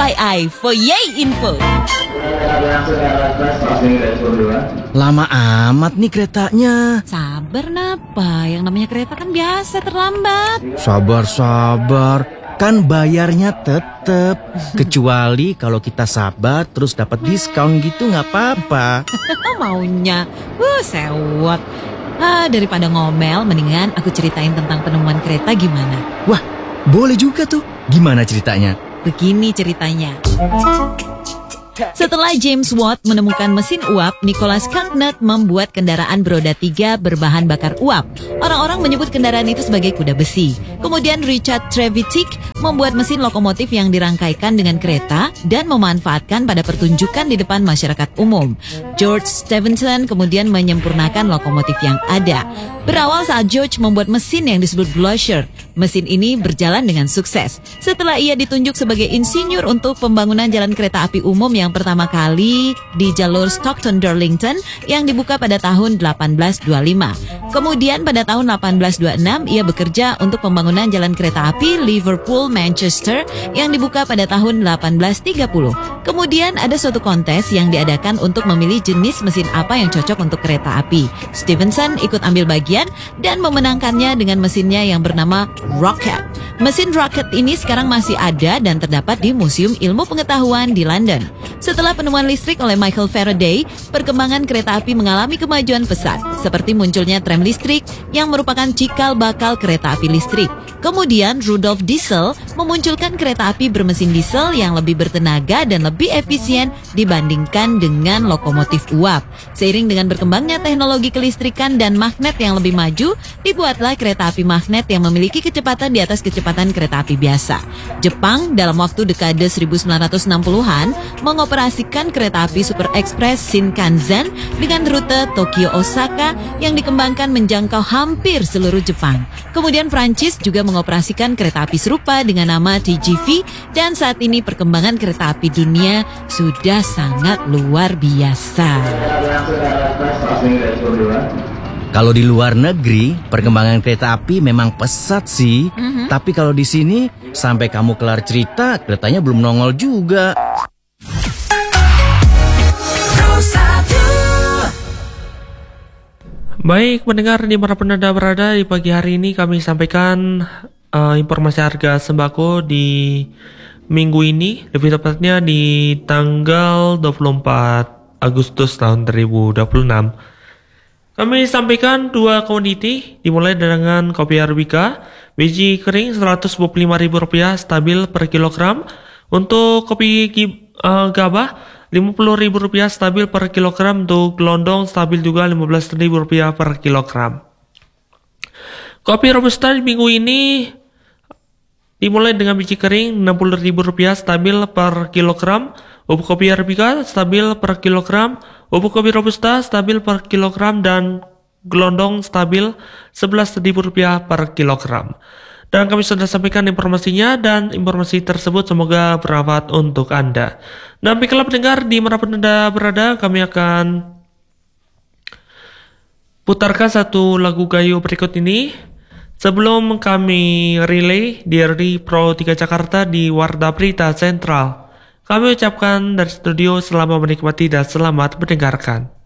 FYI, for yay info. Lama amat nih keretanya. Sabar napa, yang namanya kereta kan biasa terlambat. Sabar. Kan bayarnya tetep. Kecuali kalau kita sabar terus dapat diskon gitu nggak apa-apa. Maunya, sewot. Daripada ngomel, mendingan aku ceritain tentang penemuan kereta gimana? Wah, boleh juga tuh. Gimana ceritanya? Begini ceritanya. Setelah James Watt menemukan mesin uap, Nicholas Cugnot membuat kendaraan beroda 3 berbahan bakar uap. Orang-orang menyebut kendaraan itu sebagai kuda besi. Kemudian Richard Trevithick membuat mesin lokomotif yang dirangkaikan dengan kereta dan memanfaatkan pada pertunjukan di depan masyarakat umum. George Stephenson kemudian menyempurnakan lokomotif yang ada. Berawal saat George membuat mesin yang disebut Glossier. Mesin ini berjalan dengan sukses. Setelah ia ditunjuk sebagai insinyur untuk pembangunan jalan kereta api umum yang pertama kali di jalur Stockton-Darlington yang dibuka pada tahun 1825. Kemudian pada tahun 1826 ia bekerja untuk pembangunan jalan kereta api Liverpool-Manchester yang dibuka pada tahun 1830. Kemudian ada suatu kontes yang diadakan untuk memilih jenis mesin apa yang cocok untuk kereta api. Stephenson ikut ambil bagian dan memenangkannya dengan mesinnya yang bernama Rocket. Mesin Rocket ini sekarang masih ada dan terdapat di Museum Ilmu Pengetahuan di London. Setelah penemuan listrik oleh Michael Faraday, perkembangan kereta api mengalami kemajuan pesat, seperti munculnya tram listrik yang merupakan cikal bakal kereta api listrik. Kemudian Rudolf Diesel memunculkan kereta api bermesin diesel yang lebih bertenaga dan lebih efisien dibandingkan dengan lokomotif uap. Seiring dengan berkembangnya teknologi kelistrikan dan magnet yang lebih maju, dibuatlah kereta api magnet yang memiliki kecepatan di atas kecepatan kereta api biasa. Jepang dalam waktu dekade 1960-an mengoperasikan kereta api super ekspres Shinkansen dengan rute Tokyo-Osaka yang dikembangkan menjangkau hampir seluruh Jepang. Kemudian Prancis juga mengoperasikan kereta api serupa dengan nama TGV dan saat ini perkembangan kereta api dunia sudah sangat luar biasa. Kalau di luar negeri, perkembangan kereta api memang pesat sih. Tapi kalau di sini, sampai kamu kelar cerita, keretanya belum nongol juga. Baik, mendengar di mana penanda berada, di pagi hari ini kami sampaikan informasi harga sembako di minggu ini, lebih tepatnya di tanggal 24 Agustus tahun 2026. Kami sampaikan dua komoditi, dimulai dengan kopi Arabica, biji kering Rp125.000 stabil per kilogram. Untuk kopi Gabah Rp50.000 stabil per kilogram. Untuk gelondong stabil juga Rp15.000 per kilogram. Kopi Robusta di minggu ini dimulai dengan biji kering Rp60.000 stabil per kilogram. Bubuk kopi Arabica stabil per kilogram, bubuk kopi Robusta stabil per kilogram, dan gelondong stabil Rp11.000 per kilogram. Dan kami sudah sampaikan informasinya, dan informasi tersebut semoga bermanfaat untuk Anda. Dan baiklah pendengar, di mana pun Anda berada, kami akan putarkan satu lagu gayo berikut ini sebelum kami relay dari Pro 3 Jakarta di Warta Berita Sentral. Kami ucapkan dari studio selamat menikmati dan selamat mendengarkan.